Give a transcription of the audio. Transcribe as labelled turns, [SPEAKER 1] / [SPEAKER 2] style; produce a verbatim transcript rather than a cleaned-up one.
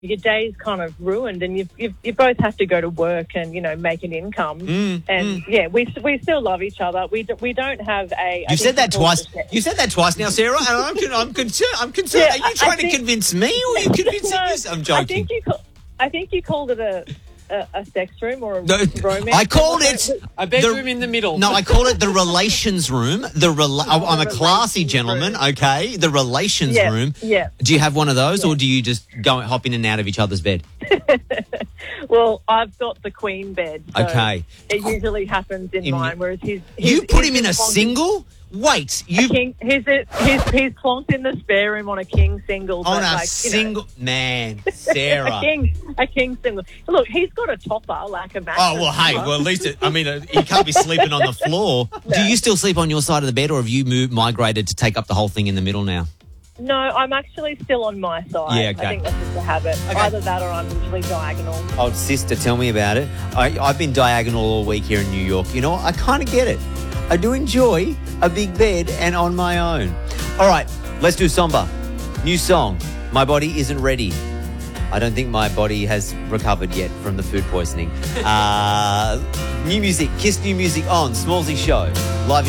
[SPEAKER 1] your day's kind of ruined, and you you you both have to go to work and, you know, make an income.
[SPEAKER 2] Mm,
[SPEAKER 1] and
[SPEAKER 2] mm.
[SPEAKER 1] yeah, we we still love each other. We do, we don't have a.
[SPEAKER 2] You said that twice. You said that twice now, Sarah, and I'm con- I'm concerned. I'm concerned.
[SPEAKER 1] Yeah,
[SPEAKER 2] are you trying
[SPEAKER 1] I think,
[SPEAKER 2] to convince me, or are you convincing
[SPEAKER 1] no,
[SPEAKER 2] yourself? I'm joking.
[SPEAKER 1] I think you. Call, I think you called it a. A, a sex room or a
[SPEAKER 2] No,
[SPEAKER 1] romance?
[SPEAKER 2] I called it
[SPEAKER 3] a bedroom the, in the middle.
[SPEAKER 2] No, I call it the relations room. The rela-
[SPEAKER 1] Oh,
[SPEAKER 2] I'm a
[SPEAKER 1] the
[SPEAKER 2] classy gentleman,
[SPEAKER 1] room.
[SPEAKER 2] okay? The relations
[SPEAKER 1] yeah,
[SPEAKER 2] room.
[SPEAKER 1] Yeah.
[SPEAKER 2] Do you have one of those,
[SPEAKER 1] yeah.
[SPEAKER 2] or do you just go hop in and out of each other's bed?
[SPEAKER 1] Well, I've got the queen bed. So
[SPEAKER 2] Okay.
[SPEAKER 1] It usually happens in,
[SPEAKER 2] In-
[SPEAKER 1] mine, whereas he's, he's
[SPEAKER 2] You put
[SPEAKER 1] he's
[SPEAKER 2] him in a
[SPEAKER 1] plonked-
[SPEAKER 2] single? Wait,
[SPEAKER 1] A
[SPEAKER 2] you
[SPEAKER 1] king, he's, a, he's he's plonked in the spare room on a king single.
[SPEAKER 2] on
[SPEAKER 1] but
[SPEAKER 2] a
[SPEAKER 1] like,
[SPEAKER 2] single
[SPEAKER 1] you
[SPEAKER 2] man,
[SPEAKER 1] know,
[SPEAKER 2] Sarah.
[SPEAKER 1] a king, a king single. Look, he's got a topper like a mattress.
[SPEAKER 2] Oh, well, hey, well, at least, it, I mean, uh, you can't be sleeping on the floor.
[SPEAKER 1] No.
[SPEAKER 2] Do you still sleep on your side of the bed, or have you moved, migrated to take up the whole thing in the middle now?
[SPEAKER 1] No, I'm actually still on my side.
[SPEAKER 2] Yeah, okay.
[SPEAKER 1] I think that's just a habit.
[SPEAKER 2] Okay.
[SPEAKER 1] Either that or I'm usually diagonal.
[SPEAKER 2] Oh, sister, tell me about it. I, I've been diagonal all week here in New York. You know what? I kind of get it. I do enjoy a big bed and on my own. All right, let's do Samba. New song, My Body Isn't Ready. I don't think my body has recovered yet from the food poisoning. Uh, new music, Kiss New Music on Smallsy Show, live in